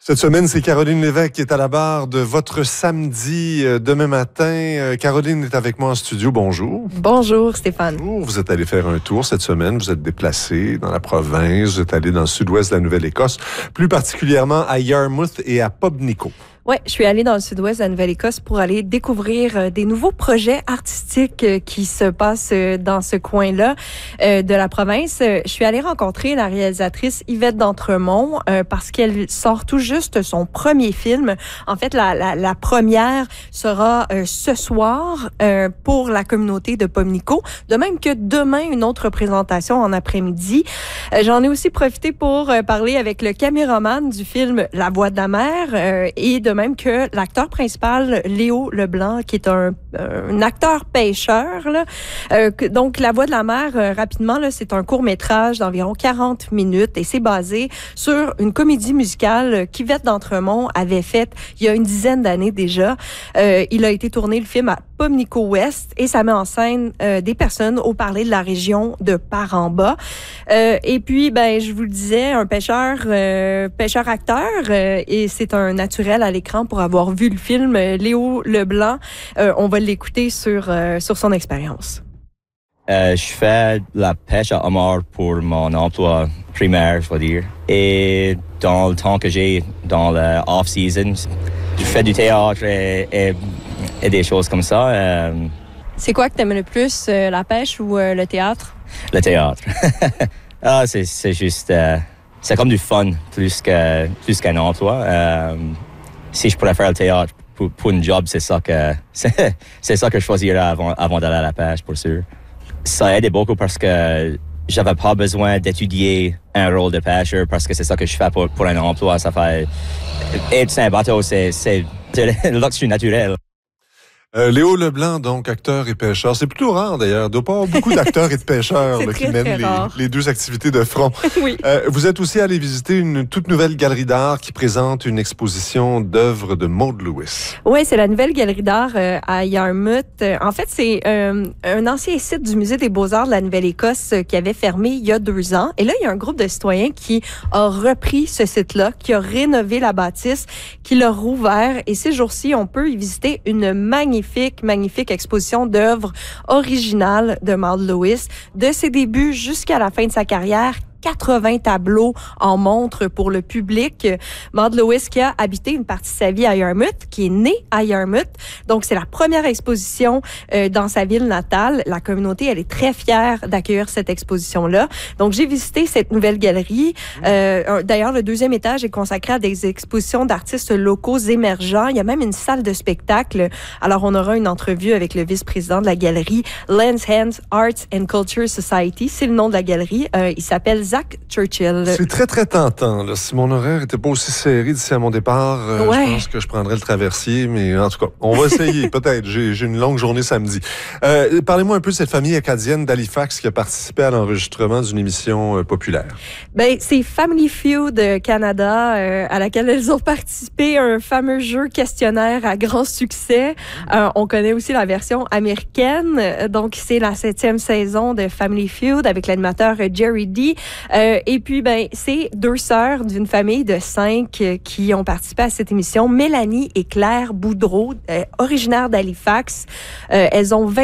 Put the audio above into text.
Cette semaine, c'est Caroline Lévesque qui est à la barre de votre samedi demain matin. Caroline est avec moi en studio. Bonjour. Bonjour Stéphane. Bonjour. Vous êtes allé faire un tour cette semaine. Vous êtes déplacé dans la province. Vous êtes allé dans le sud-ouest de la Nouvelle-Écosse, plus particulièrement à Yarmouth et à Pobnico. Oui, je suis allée dans le sud-ouest de la Nouvelle-Écosse pour aller découvrir des nouveaux projets artistiques qui se passent dans ce coin-là de la province. Je suis allée rencontrer la réalisatrice Yvette d'Entremont parce qu'elle sort tout juste son premier film. En fait, la première sera ce soir pour la communauté de Pobnico, de même que demain, une autre présentation en après-midi. J'en ai aussi profité pour parler avec le caméraman du film La Voix de la mer et de même que l'acteur principal, Léo Leblanc, qui est un acteur pêcheur. Là. Donc, La Voix de la mer, rapidement, là, c'est un court-métrage d'environ 40 minutes et c'est basé sur une comédie musicale qu'Yvette d'Entremont avait faite il y a une dizaine d'années déjà. Il a été tourné, le film, à Pobnico-Ouest et ça met en scène des personnes au parler de la région de Par-en-Bas. Et puis, ben, je vous le disais, un pêcheur-acteur et c'est un naturel à l'écran pour avoir vu le film. Léo Leblanc, on va l'écouter sur son expérience. Je fais la pêche à homard pour mon emploi primaire, je veux dire. Et dans le temps que j'ai dans le off-season, je fais du théâtre et des choses comme ça. C'est quoi que t'aimes le plus, la pêche ou le théâtre? Le théâtre. C'est juste... c'est comme du fun plus qu'un emploi. Si je pourrais faire le théâtre pour un job, c'est ça que je choisirais avant d'aller à la pêche, pour sûr. Ça aide beaucoup parce que j'avais pas besoin d'étudier un rôle de pêcheur parce que c'est ça que je fais pour un emploi. Ça fait être sur un bateau, c'est le luxe naturel. Léo Leblanc, donc acteur et pêcheur. C'est plutôt rare d'ailleurs. Il doit pas avoir beaucoup d'acteurs et de pêcheurs là, qui mènent les deux activités de front. Oui. Vous êtes aussi allé visiter une toute nouvelle galerie d'art qui présente une exposition d'œuvres de Maud Lewis. Oui, c'est la nouvelle galerie d'art à Yarmouth. En fait, c'est un ancien site du Musée des Beaux-Arts de la Nouvelle-Écosse qui avait fermé il y a 2 ans. Et là, il y a un groupe de citoyens qui a repris ce site-là, qui a rénové la bâtisse, qui l'a rouvert. Et ces jours-ci, on peut y visiter une magnifique exposition d'œuvres originales de Maud Lewis, de ses débuts jusqu'à la fin de sa carrière. 80 tableaux en montrent pour le public. Maud Lewis qui a habité une partie de sa vie à Yarmouth, qui est née à Yarmouth. Donc, c'est la première exposition dans sa ville natale. La communauté, elle est très fière d'accueillir cette exposition-là. Donc, j'ai visité cette nouvelle galerie. D'ailleurs, le 2e étage est consacré à des expositions d'artistes locaux émergents. Il y a même une salle de spectacle. Alors, on aura une entrevue avec le vice-président de la galerie, Lens Hands Arts and Culture Society. C'est le nom de la galerie. Il s'appelle Zach Churchill. C'est très, très tentant. Là. Si mon horaire n'était pas aussi serré d'ici à mon départ, je pense que je prendrais le traversier. Mais en tout cas, on va essayer. Peut-être. J'ai une longue journée samedi. Parlez-moi un peu de cette famille acadienne d'Halifax qui a participé à l'enregistrement d'une émission populaire. Ben, c'est Family Feud Canada à laquelle elles ont participé, un fameux jeu questionnaire à grand succès. On connaît aussi la version américaine. Donc, c'est la 7e saison de Family Feud avec l'animateur Jerry D. Et puis, ben, c'est 2 sœurs d'une famille de 5 qui ont participé à cette émission. Mélanie et Claire Boudreau, originaires d'Halifax. Elles ont